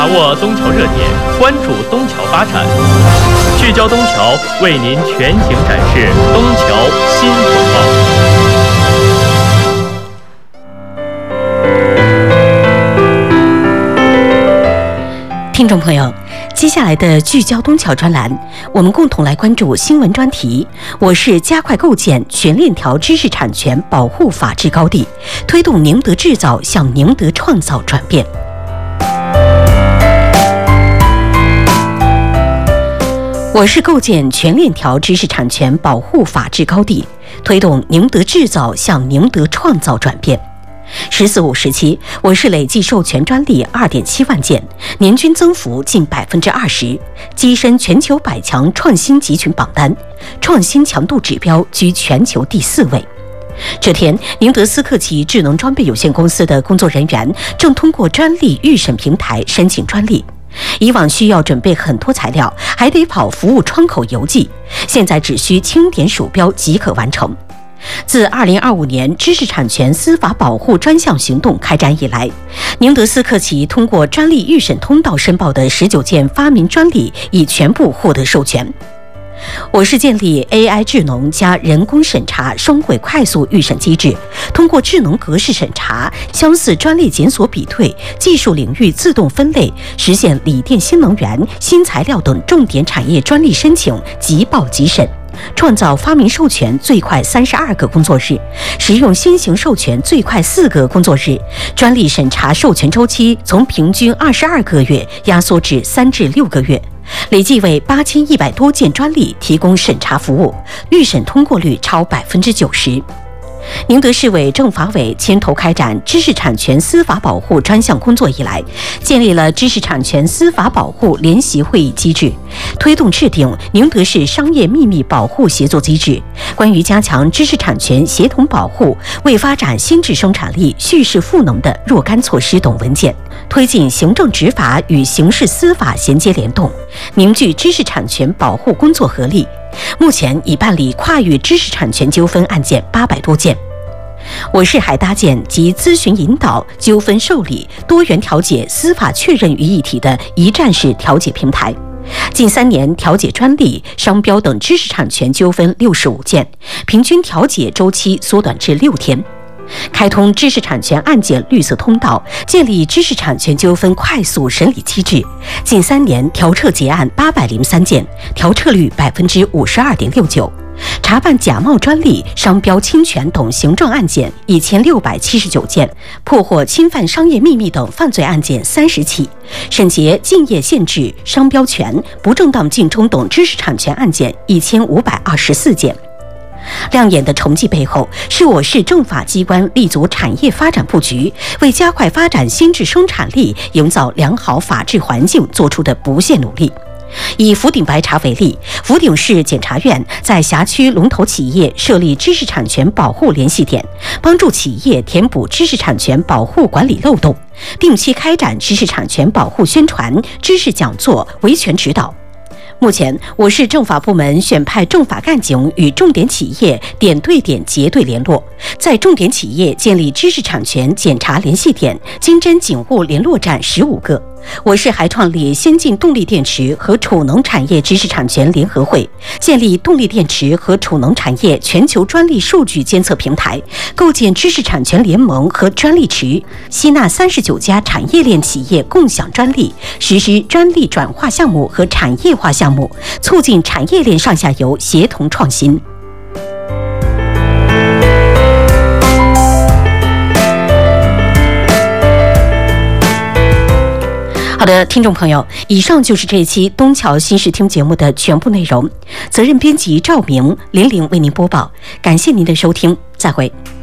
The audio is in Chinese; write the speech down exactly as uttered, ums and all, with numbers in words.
掌握东桥热点，关注东桥发展，聚焦东桥，为您全景展示东桥新风貌。 听众朋友，接下来的聚焦东桥专栏，我们共同来关注新闻专题。我市加快构建全链条知识产权保护法治高地，推动宁德制造向宁德创造转变。我市构建全链条知识产权保护法治高地，推动宁德制造向宁德创造转变。十四五时期，我市累计授权专利二点七万件，年均增幅近百分之二十，跻身全球百强创新集群榜单，创新强度指标居全球第四位。这天，宁德思科技智能装备有限公司的工作人员正通过专利预审平台申请专利。以往需要准备很多材料，还得跑服务窗口邮寄，现在只需轻点鼠标即可完成。自二零二五年知识产权司法保护专项行动开展以来，宁德思科技通过专利预审通道申报的十九件发明专利已全部获得授权。我市建立 A I 智能加人工审查双轨快速预审机制，通过智能格式审查、相似专利检索比对、技术领域自动分类，实现锂电新能源、新材料等重点产业专利申请即报即审，创造发明授权最快三十二个工作日，实用先行授权最快四个工作日，专利审查授权周期从平均二十二个月压缩至三至六个月。累计为八千一百多件专利提供审查服务，预审通过率超百分之九十。宁德市委政法委牵头开展知识产权司法保护专项工作以来，建立了知识产权司法保护联席会议机制，推动制定宁德市商业秘密保护协作机制，关于加强知识产权协同保护、为发展新质生产力蓄势赋能的若干措施等文件，推进行政执法与刑事司法衔接联动，凝聚知识产权保护工作合力。目前已办理跨域知识产权纠纷案件八百多件。我市还搭建集咨询引导、纠纷受理、多元调解、司法确认于一体的一站式调解平台。近三年调解专利、商标等知识产权纠纷六十五件，平均调解周期缩短至六天。开通知识产权案件绿色通道，建立知识产权纠纷快速审理机制，近三年调彻结案八百零三件，调彻率百分之五十二点六九。查办假冒专利、商标侵权等行政案件一千六百七十九件，破获侵犯商业秘密等犯罪案件三十起，审结竞业限制、商标权、不正当竞争等知识产权案件一千五百二十四件。亮眼的成绩背后，是我市政法机关立足产业发展布局，为加快发展新质生产力、营造良好法治环境做出的不懈努力。以福鼎白茶为例，福鼎市检察院在辖区龙头企业设立知识产权保护联系点，帮助企业填补知识产权保护管理漏洞，定期开展知识产权保护宣传、知识讲座、维权指导。目前，我市政法部门选派政法干警与重点企业点对点结对联络，在重点企业建立知识产权检查联系点、经侦警务联络站十五个。我市还创立先进动力电池和储能产业知识产权联合会，建立动力电池和储能产业全球专利数据监测平台，构建知识产权联盟和专利池，吸纳三十九家产业链企业共享专利，实施专利转化项目和产业化项目，促进产业链上下游协同创新。好的，听众朋友，以上就是这一期东桥新视听节目的全部内容。责任编辑赵明、玲玲为您播报，感谢您的收听，再会。